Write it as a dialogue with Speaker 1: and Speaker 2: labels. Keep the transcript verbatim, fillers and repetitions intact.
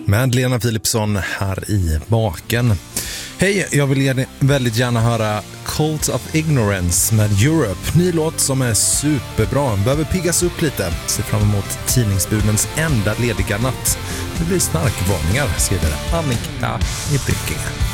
Speaker 1: med Lena Philipsson här i baken. Hej, jag vill väldigt gärna höra Cult of Ignorance med Europe. Ny låt som är superbra. Behöver piggas upp lite. Se fram emot tidningsbudens enda lediga natt. Det blir snarkvarningar, skriver Annika i Blekinge.